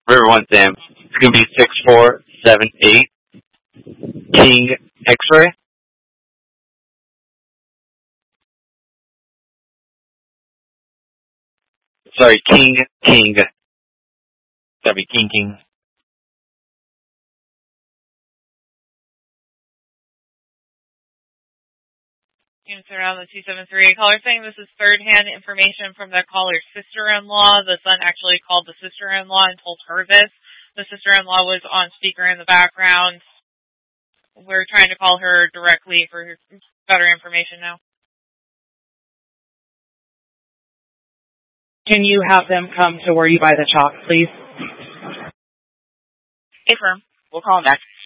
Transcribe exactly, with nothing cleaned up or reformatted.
River One Sam. It's gonna be six four seven eight King X-ray. Sorry, King King. That'd be King King. Units around the two seven three. Caller saying this is third-hand information from the caller's sister-in-law. The son actually called the sister-in-law and told her this. The sister-in-law was on speaker in the background. We're trying to call her directly for better information now. Can you have them come to where you buy the chalk, please? Affirm. We'll call them back.